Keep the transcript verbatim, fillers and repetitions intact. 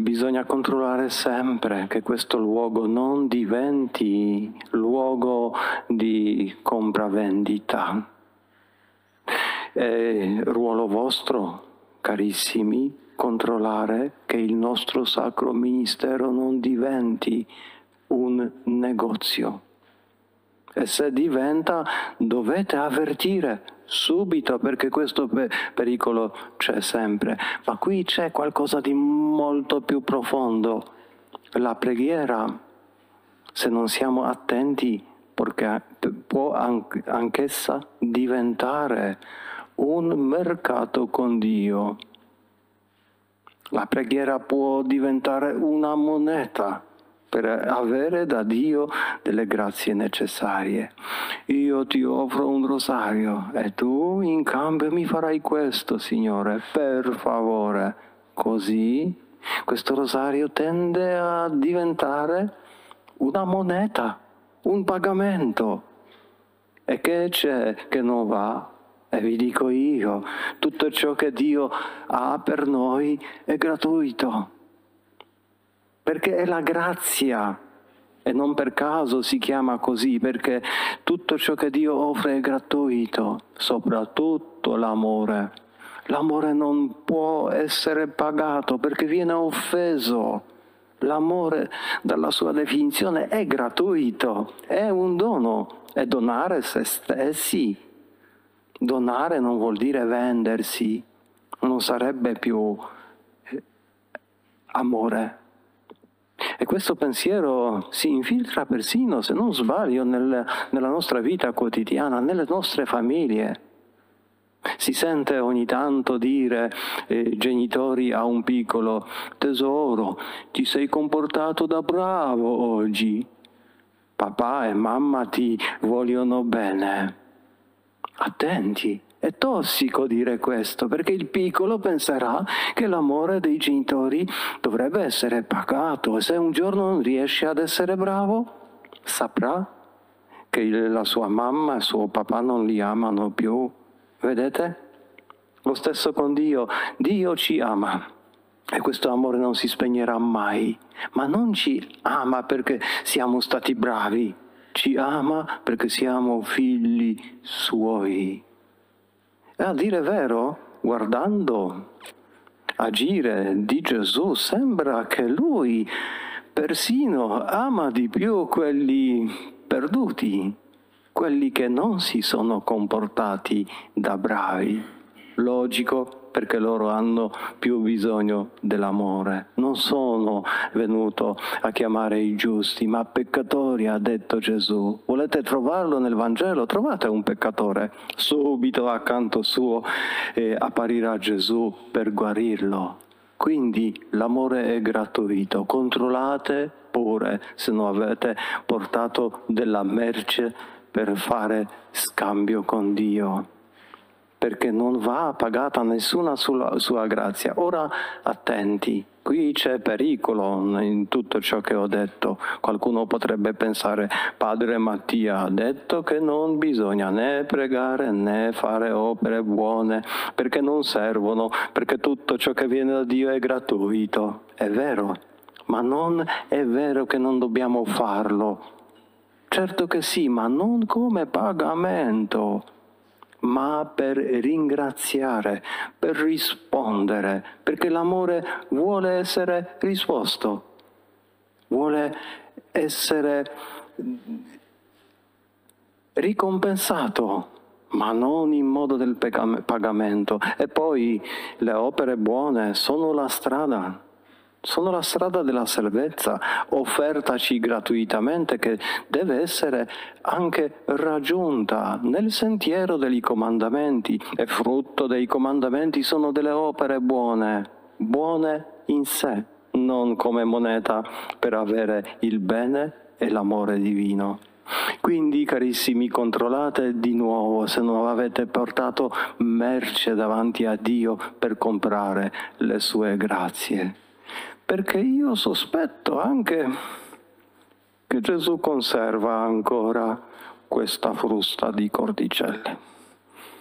bisogna controllare sempre che questo luogo non diventi luogo di compravendita. È ruolo vostro, carissimi, controllare che il nostro sacro ministero non diventi un negozio. E se diventa, dovete avvertire subito, perché questo pericolo c'è sempre. Ma qui c'è qualcosa di molto più profondo. La preghiera, se non siamo attenti, può anch'essa diventare un mercato con Dio. La preghiera può diventare una moneta per avere da Dio delle grazie necessarie. Io ti offro un rosario e tu in cambio mi farai questo, Signore, per favore. Così questo rosario tende a diventare una moneta, un pagamento. E che c'è che non va? E vi dico io, tutto ciò che Dio ha per noi è gratuito. Perché è la grazia, e non per caso si chiama così, perché tutto ciò che Dio offre è gratuito, soprattutto l'amore. L'amore non può essere pagato perché viene offeso. L'amore, dalla sua definizione, è gratuito, è un dono, è donare se stessi. Donare non vuol dire vendersi, non sarebbe più amore. E questo pensiero si infiltra persino, se non sbaglio, nel, nella nostra vita quotidiana, nelle nostre famiglie. Si sente ogni tanto dire, eh, genitori a un piccolo: tesoro, ti sei comportato da bravo oggi. Papà e mamma ti vogliono bene. Attenti, è tossico dire questo, perché il piccolo penserà che l'amore dei genitori dovrebbe essere pagato, e se un giorno non riesce ad essere bravo, saprà che la sua mamma e suo papà non li amano più. Vedete? Lo stesso con Dio. Dio ci ama e questo amore non si spegnerà mai, ma non ci ama perché siamo stati bravi. Ci ama perché siamo figli suoi. E a dire vero, guardando agire di Gesù, sembra che lui persino ama di più quelli perduti, quelli che non si sono comportati da bravi. Logico, perché loro hanno più bisogno dell'amore. Non sono venuto a chiamare i giusti, ma peccatori, ha detto Gesù. Volete trovarlo nel Vangelo? Trovate un peccatore. Subito accanto suo eh, apparirà Gesù per guarirlo. Quindi l'amore è gratuito. Controllate pure se non avete portato della merce per fare scambio con Dio, perché non va pagata nessuna sua, sua grazia. Ora attenti, qui c'è pericolo in tutto ciò che ho detto. Qualcuno potrebbe pensare: Padre Mattia ha detto che non bisogna né pregare né fare opere buone, perché non servono, perché tutto ciò che viene da Dio è gratuito. È vero, ma non è vero che non dobbiamo farlo. Certo che sì, ma non come pagamento, ma per ringraziare, per rispondere, perché l'amore vuole essere risposto, vuole essere ricompensato, ma non in modo del pagamento. E poi le opere buone sono la strada. Sono la strada della salvezza, offertaci gratuitamente, che deve essere anche raggiunta nel sentiero dei comandamenti. E frutto dei comandamenti sono delle opere buone, buone in sé, non come moneta per avere il bene e l'amore divino. Quindi, carissimi, controllate di nuovo se non avete portato merce davanti a Dio per comprare le sue grazie. Perché io sospetto anche che Gesù conserva ancora questa frusta di cordicelle.